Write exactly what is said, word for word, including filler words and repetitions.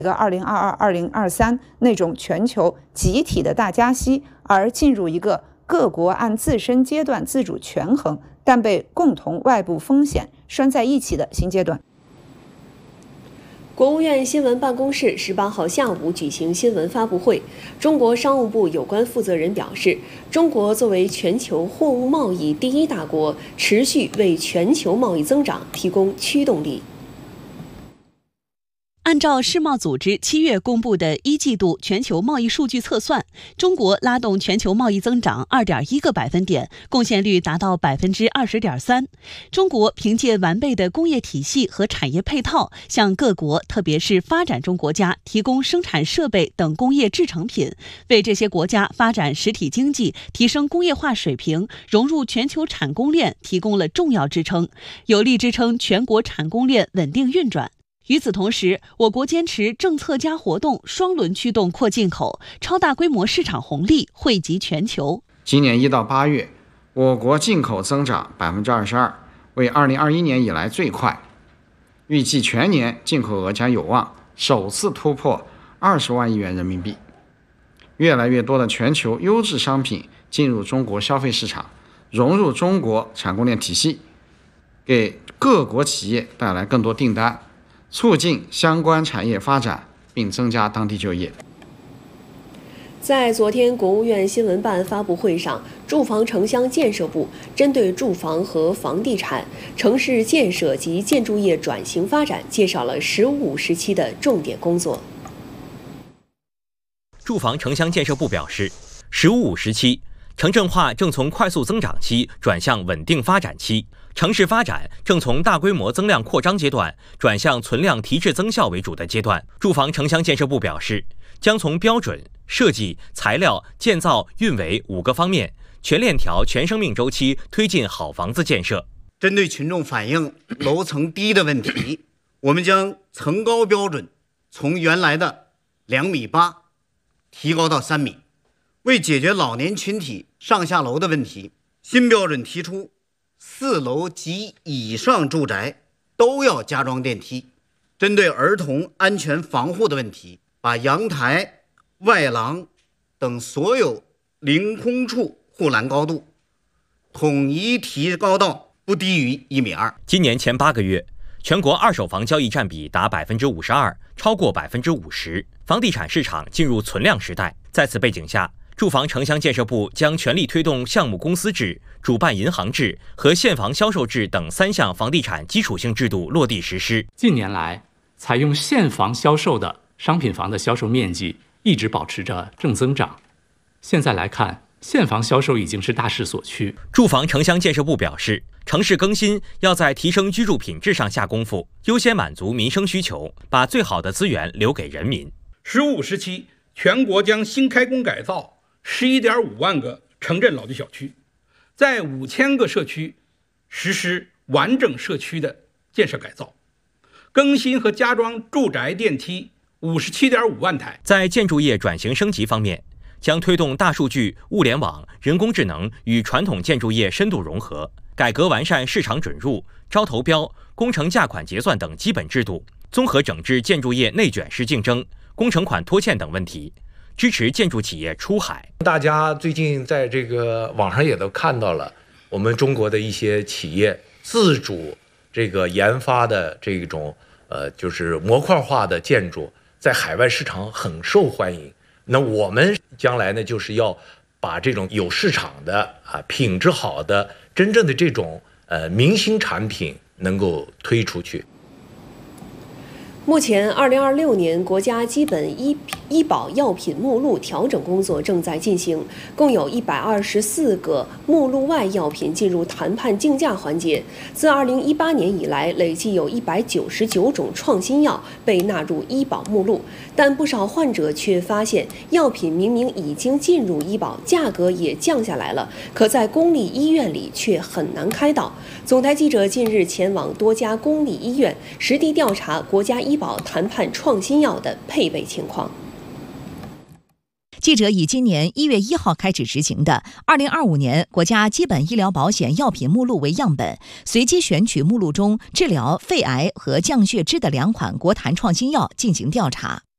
一个二零二二、二零二三那种全球集体的大加息，而进入一个各国按自身阶段自主权衡，但被共同外部风险拴在一起的新阶段。 国务院新闻办公室十八号下午举行新闻发布会，中国商务部有关负责人表示，中国作为全球货物贸易第一大国，持续为全球贸易增长提供驱动力。 按照世贸组织七月公布的一季度全球贸易数据测算，中国拉动全球贸易增长 二点一 个百分点，贡献率达到 百分之二十点三。中国凭借完备的工业体系和产业配套，向各国特别是发展中国家提供生产设备等工业制成品，为这些国家发展实体经济、提升工业化水平、融入全球产供链提供了重要支撑，有力支撑全国产供链稳定运转。与此同时，我国坚持政策加活动双轮驱动扩进口，超大规模市场红利惠及全球。 今年一到八月，我国进口增长 百分之二十二， 为二零二一年以来最快。预计全年进口额将有望首次突破二十万亿元人民币。越来越多的全球优质商品进入中国消费市场，融入中国产供链体系，给各国企业带来更多订单，促进相关产业发展，并增加当地就业。 在昨天国务院新闻办发布会上，住房城乡建设部针对住房和房地产、城市建设及建筑业转型发展介绍了“十五”时期的重点工作。 住房城乡建设部表示，“十五”时期，城镇化正从快速增长期转向稳定发展期。城市发展正从大规模增量扩张阶段转向存量提质增效为主的阶段。住房城乡建设部表示，将从标准、设计、材料、建造、运维五个方面全链条、全生命周期推进好房子建设。 针对群众反映楼层低的问题，我们将层高标准从原来的两米八提高到三米。为解决老年群体上下楼的问题，新标准提出四楼及以上住宅都要加装电梯。针对儿童安全防护的问题，把阳台、外廊等所有凌空处护栏高度统一提高到不低于一米二。 今年前八个月，全国二手房交易占比达百分之五十二，超过百分之五十，房地产市场进入存量时代。在此背景下，住房城乡建设部将全力推动项目公司制、主办银行制和现房销售制等三项房地产基础性制度落地实施。 近年来，采用现房销售的商品房的销售面积一直保持着正增长。现在来看，现房销售已经是大势所趋。 住房城乡建设部表示，城市更新要在提升居住品质上下功夫，优先满足民生需求，把最好的资源留给人民。 十五时期，全国将新开工改造十一点五万个城镇老旧小区，在五千个社区实施完整社区的建设改造，更新和加装住宅电梯五十七点五万台。 在建筑业转型升级方面，将推动大数据、物联网、人工智能与传统建筑业深度融合，改革完善市场准入、招投标、工程价款结算等基本制度，综合整治建筑业内卷式竞争、工程款拖欠等问题，支持建筑企业出海。 大家最近在这个网上也都看到了，我们中国的一些企业自主这个研发的这种呃，就是模块化的建筑，在海外市场很受欢迎。那我们将来呢，就是要把这种有市场的啊、品质好的、真正的这种呃明星产品能够推出去。 目前，二零二六年国家基本医医保药品目录调整工作正在进行，共有一百二十四个目录外药品进入谈判竞价环节。自二零一八年以来，累计有一百九十九种创新药被纳入医保目录，但不少患者却发现，药品明明已经进入医保，价格也降下来了，可在公立医院里却很难开到。总台记者近日前往多家公立医院，实地调查国家医保谈判创新药的配备情况。 记者以今年一月一号开始执行的二零二五年国家基本医疗保险药品目录为样本，随机选取目录中治疗肺癌和降血脂的两款国谈创新药进行调查。